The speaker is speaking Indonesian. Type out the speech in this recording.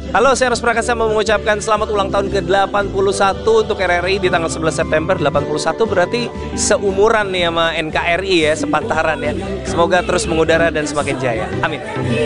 Halo, saya Eros Prakasa mau mengucapkan selamat ulang tahun ke-81 untuk RRI di tanggal 11 September. 81 berarti seumuran nih sama NKRI ya, sepantaran ya. Semoga terus mengudara dan semakin jaya. Amin.